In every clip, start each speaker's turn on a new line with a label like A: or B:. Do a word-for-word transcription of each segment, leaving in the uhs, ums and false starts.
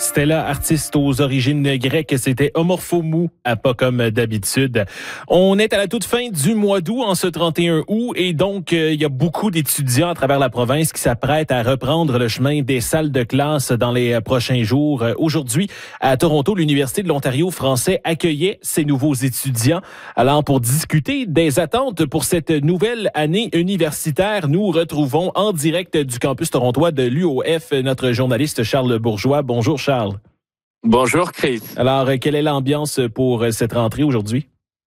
A: Stella, artiste aux origines grecques, c'était Omorphomou, à pas comme d'habitude. On est à la toute fin du mois d'août, en ce trente et un août, et donc euh, il y a beaucoup d'étudiants à travers la province qui s'apprêtent à reprendre le chemin des salles de classe dans les prochains jours. Aujourd'hui, à Toronto, l'Université de l'Ontario français accueillait ces nouveaux étudiants. Alors, pour discuter des attentes pour cette nouvelle année universitaire, nous retrouvons en direct du campus torontois de l'U O F notre journaliste Charles Bourgeois. Bonjour Charles.
B: Bonjour Chris.
A: Alors, quelle est l'ambiance pour cette rentrée aujourd'hui?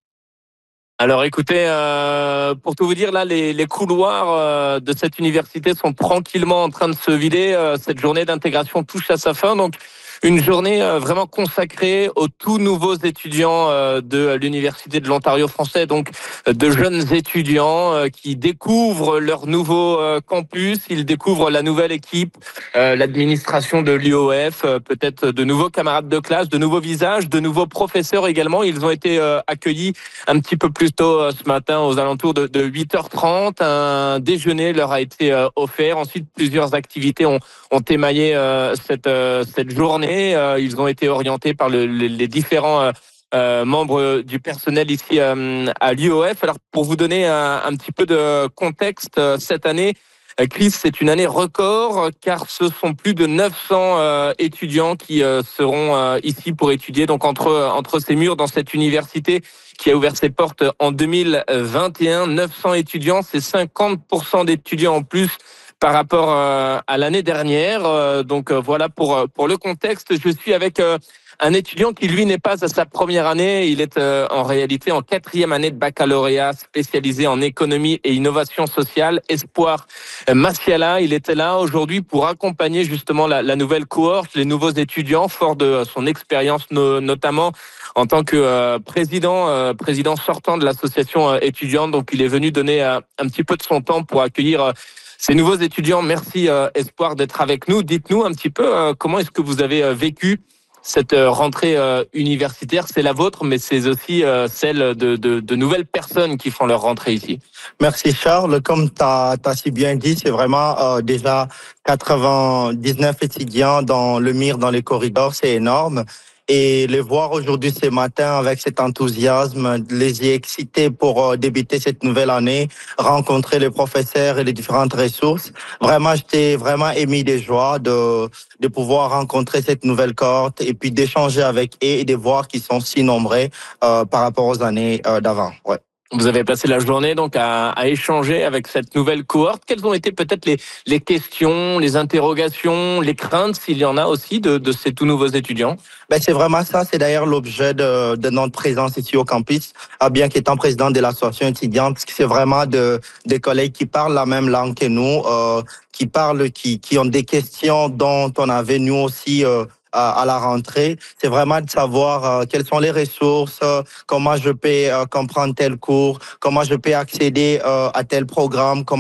B: Alors écoutez, euh, pour tout vous dire, là, les, les couloirs euh, de cette université sont tranquillement en train de se vider. Euh, cette journée d'intégration touche à sa fin, donc une journée euh, vraiment consacrée aux tout nouveaux étudiants euh, de l'Université de l'Ontario français, donc euh, de jeunes étudiants euh, qui découvrent leur nouveau euh, campus, ils découvrent la nouvelle équipe, euh, l'administration de l'U O F, euh, peut-être de nouveaux camarades de classe, de nouveaux visages, de nouveaux professeurs également. Ils ont été euh, accueillis un petit peu plus tôt euh, ce matin aux alentours de, de huit heures trente. Un déjeuner leur a été euh, offert. Ensuite, plusieurs activités ont, ont émaillé euh, cette, euh, cette journée. Euh, ils ont été orientés par le, les, les différents euh, euh, membres du personnel ici euh, à l'U O F. Alors, pour vous donner un, un petit peu de contexte, euh, cette année, euh, Chris, c'est une année record car ce sont plus de neuf cents euh, étudiants qui euh, seront euh, ici pour étudier. Donc, entre, entre ces murs dans cette université qui a ouvert ses portes en deux mille vingt et un, neuf cents étudiants, c'est cinquante pour cent d'étudiants en plus par rapport euh, à l'année dernière. Euh, donc euh, voilà pour pour le contexte. Je suis avec euh, un étudiant qui lui n'est pas à sa première année. Il est euh, en réalité en quatrième année de baccalauréat spécialisé en économie et innovation sociale. Espoir Massiala, il était là aujourd'hui pour accompagner justement la, la nouvelle cohorte, les nouveaux étudiants, fort de son expérience no, notamment en tant que euh, président euh, président sortant de l'association euh, étudiante. Donc il est venu donner euh, un petit peu de son temps pour accueillir euh, ces nouveaux étudiants. Merci euh, Espoir d'être avec nous. Dites-nous un petit peu euh, comment est-ce que vous avez euh, vécu cette euh, rentrée euh, universitaire. C'est la vôtre, mais c'est aussi euh, celle de, de, de nouvelles personnes qui font leur rentrée ici.
C: Merci Charles. Comme tu as si bien dit, c'est vraiment euh, déjà quatre-vingt-dix-neuf étudiants dans le mire, dans les corridors, c'est énorme. Et les voir aujourd'hui ce matin avec cet enthousiasme, les y exciter pour euh, débuter cette nouvelle année, rencontrer les professeurs et les différentes ressources. Vraiment, j'étais vraiment ému de joie de de pouvoir rencontrer cette nouvelle cohorte et puis d'échanger avec eux et de voir qu'ils sont si nombreux euh, par rapport aux années euh, d'avant. Ouais.
B: Vous avez passé la journée donc à, à échanger avec cette nouvelle cohorte. Quelles ont été peut-être les, les questions, les interrogations, les craintes, s'il y en a aussi, de, de ces tout nouveaux étudiants?
C: Ben c'est vraiment ça, c'est d'ailleurs l'objet de, de notre présence ici au campus, bien qu'étant président de l'association étudiante, parce que c'est vraiment de, des collègues qui parlent la même langue que nous, euh, qui parlent, qui, qui ont des questions dont on avait nous aussi euh, à la rentrée. C'est vraiment de savoir euh, quelles sont les ressources, euh, comment je peux euh, comprendre tel cours, comment je peux accéder euh, à tel programme, comment